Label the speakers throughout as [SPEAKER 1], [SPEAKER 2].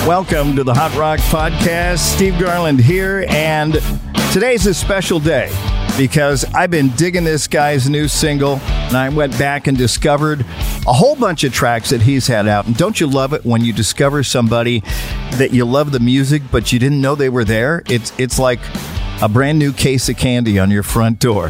[SPEAKER 1] Welcome to the Hot Rock Podcast. Steve Garland here, and today's a special day because I've been digging this guy's new single, and I went back and discovered a whole bunch of tracks that he's had out. And don't you love it when you discover somebody that you love the music, but you didn't know they were there? It's like a brand new case of candy on your front door.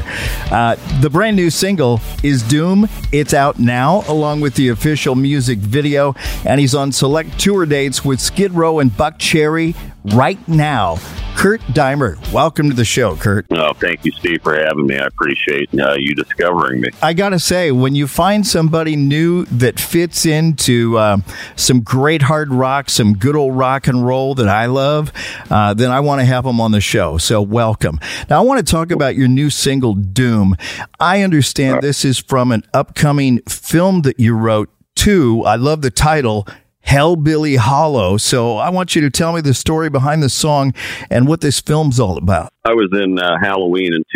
[SPEAKER 1] The brand new single is Doom. It's out now, along with the official music video, and he's on select tour dates with Skid Row and Buck Cherry right now. Kurt Deimer, welcome to the show, Kurt.
[SPEAKER 2] Oh, thank you, Steve, for having me. I appreciate you discovering me.
[SPEAKER 1] I got to say, when you find somebody new that fits into some great hard rock, some good old rock and roll that I love, then I want to have them on the show. So welcome. Now, I want to talk about your new single, Doom. I understand this is from an upcoming film that you wrote, too. I love the title, Hellbilly Hollow. So I want you to tell me the story behind the song and what this film's all about.
[SPEAKER 2] I was in Halloween in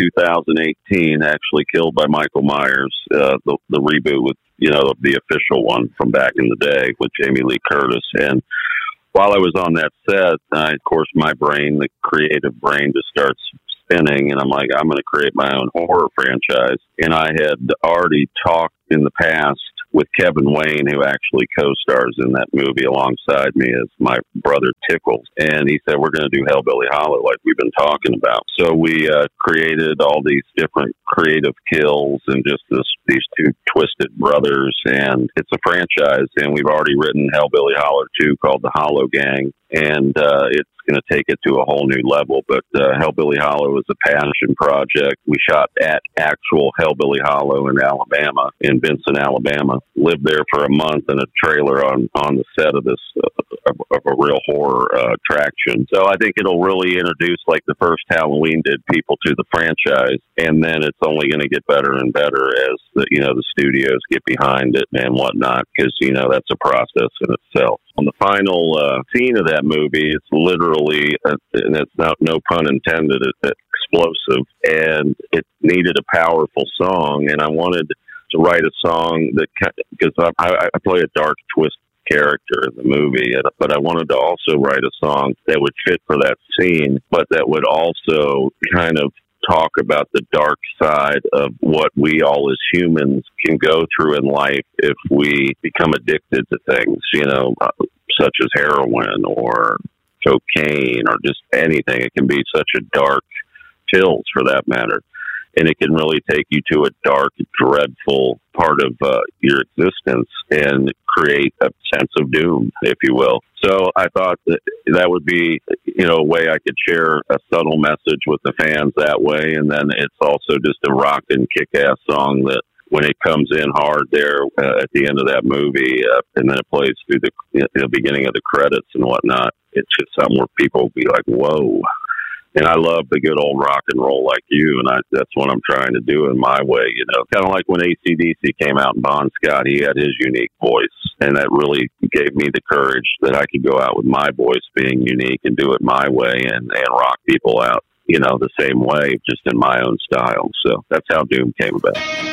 [SPEAKER 2] 2018, actually killed by Michael Myers, the reboot with, the official one from back in the day with Jamie Lee Curtis. And while I was on that set, of course, my brain, the creative brain, just starts spinning. And I'm like, I'm going to create my own horror franchise. And I had already talked in the past with Kevin Wayne, who actually co-stars in that movie alongside me as my brother Tickles. And he said, we're going to do Hellbilly Hollow like we've been talking about. So we created all these different creative kills and just these two twisted brothers. And it's a franchise. And we've already written Hellbilly Hollow 2 called The Hollow Gang. And it's going to take it to a whole new level. But Hellbilly Hollow is a passion project. We shot at actual Hellbilly Hollow in Alabama, in Vincent, Alabama. Lived there for a month in a trailer on the set of this of a real horror attraction. So I think it'll really introduce, like the first Halloween did, people to the franchise, and then it's only going to get better and better as the studios get behind it and whatnot, because that's a process in itself. On the final scene of that movie, it's literally, and it's no pun intended, it's explosive, and it needed a powerful song, and I wanted to write a song that, because I play a dark twist character in the movie, but I wanted to also write a song that would fit for that scene, but that would also kind of talk about the dark side of what we all as humans can go through in life if we become addicted to things, such as heroin or cocaine or just anything. It can be such a dark, pills for that matter. And it can really take you to a dark, dreadful part of your existence and create a sense of doom, if you will. So I thought that would be, a way I could share a subtle message with the fans that way. And then it's also just a rockin' kick-ass song that when it comes in hard there at the end of that movie, and then it plays through the beginning of the credits and whatnot, it's just something where people will be like, whoa. And I love the good old rock and roll like you, and that's what I'm trying to do in my way, Kind of like when AC/DC came out and Bon Scott, he had his unique voice, and that really gave me the courage that I could go out with my voice being unique and do it my way and rock people out, the same way, just in my own style. So that's how Doom came about.